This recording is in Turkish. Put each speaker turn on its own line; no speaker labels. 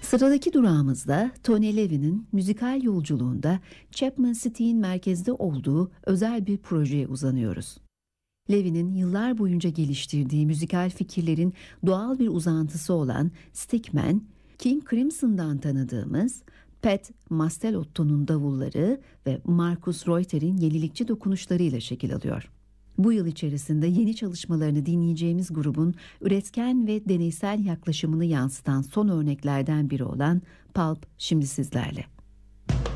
Sıradaki durağımızda Tony Levy'nin müzikal yolculuğunda Chapman City'in merkezde olduğu özel bir projeye uzanıyoruz. Levy'nin yıllar boyunca geliştirdiği müzikal fikirlerin doğal bir uzantısı olan Stickman, King Crimson'dan tanıdığımız Pat Mastelotto'nun davulları ve Marcus Reuter'in yenilikçi dokunuşlarıyla şekil alıyor. Bu yıl içerisinde yeni çalışmalarını dinleyeceğimiz grubun üretken ve deneysel yaklaşımını yansıtan son örneklerden biri olan Pulp şimdi sizlerle.